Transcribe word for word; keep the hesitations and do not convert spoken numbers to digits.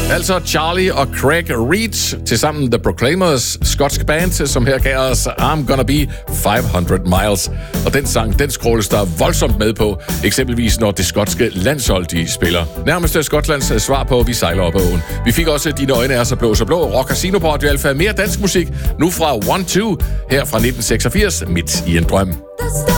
Altså Charlie og Craig Reed, tilsammen The Proclaimers, skotsk band, som her gav os I'm Gonna Be five hundred miles. Og den sang, den scrolles der voldsomt med på, eksempelvis når det skotske landshold, de spiller. Nærmest Skotlands svar på, vi sejler op ad åen. Vi fik også Dine øjne er så blå, så blå, Rock Casino på Radio Alpha. Mere dansk musik, nu fra One Two, her fra nitten seksogfirs, Midt i en drøm.